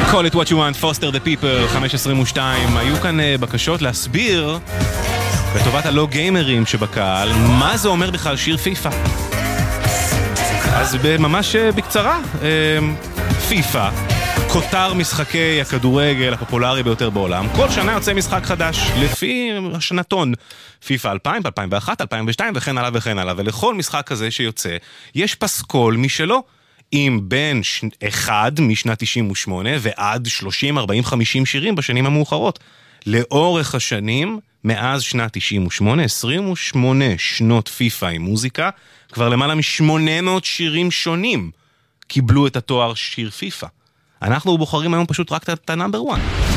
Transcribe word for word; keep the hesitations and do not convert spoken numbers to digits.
Call it what you want, foster the people, חמש עשרים ושתיים. היו כאן בקשות להסביר, לטובת הלא גיימרים שבקהל, מה זה אומר בכלל שיר פיפה. אז ממש בקצרה, פיפה, כותר משחקי הכדורגל הפופולרי ביותר בעולם. כל שנה יוצא משחק חדש, לפי השנתון. פיפה אלפיים, אלפיים ואחת, אלפיים ושתיים וכן הלאה וכן הלאה. ולכל משחק כזה שיוצא, יש פסקול משלו. עם בין ש... אחד משנת תשעים ושמונה ועד שלושים, ארבעים, חמישים שירים בשנים המאוחרות. לאורך השנים, מאז שנת תשעים ושמונה, עשרים ושמונה שנות פיפה עם מוזיקה, כבר למעלה מ-שמונה מאות שירים שונים קיבלו את התואר שיר פיפה. אנחנו בוחרים היום פשוט רק את הנאמבר וואן.